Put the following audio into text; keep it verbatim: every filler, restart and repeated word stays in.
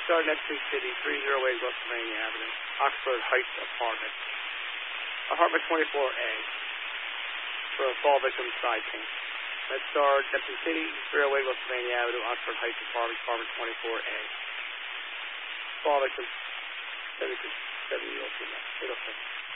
MedStar, Neptune City, three oh eight West Pennsylvania Avenue, Oxford Heights Apartment. Apartment twenty-four A for a fall victim side pain. MedStar, Neptune City, three oh eight West Pennsylvania Avenue, Oxford Heights Apartment, Apartment twenty-four A. Fall victim, seventy-year-old female, eight oh six.